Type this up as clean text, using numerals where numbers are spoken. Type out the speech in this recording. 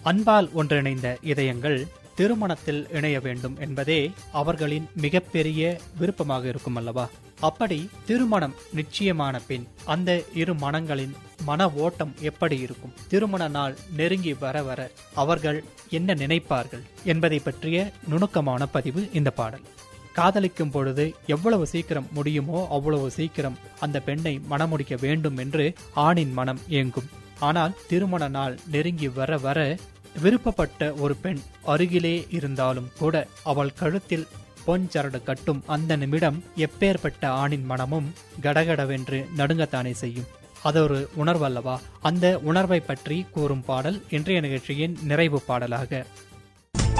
அன்பால் ஒன்றிணைந்த இதயங்கள் திருமணத்தில் இணைய வேண்டும் என்பதே அவர்களின் மிகப்பெரிய விருப்பமாக இருக்கும் அல்லவா? அப்படி திருமணம் நிச்சயமான பின் அந்த இரு மனங்களின் மன ஓட்டம் எப்படி இருக்கும்? திருமண நாள் நெருங்கி வர வர அவர்கள் என்ன நினைப்பார்கள் என்பதை பற்றிய நுணுக்கமான பதிவு இந்த பாடல். காதலிக்கும் பொழுது எவ்வளவு சீக்கிரம் முடியுமோ அவ்வளவு சீக்கிரம் அந்த பெண்ணை மணமுடிக்க வேண்டும் என்று ஆணின் மனம் ஏங்கும். ஆனால் திருமண நாள் நெருங்கி வர வர விருப்பப்பட்ட ஒரு பெண் அருகிலே இருந்தாலும் கூட அவள் கழுத்தில் பொன் சரடு கட்டும் அந்த நிமிடம் எப்பேற்பட்ட ஆணின் மனமும் கடகடவென்று நடுங்கத்தானே செய்யும். அதொரு உணர்வல்லவா? அந்த உணர்வை பற்றி கூறும் பாடல் இன்றைய நிகழ்ச்சியின் நிறைவு பாடலாக